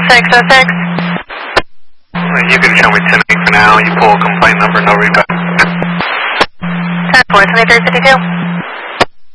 606. You can show me 10-8 for now. You pull complaint number, no readout. 10-4, 2352.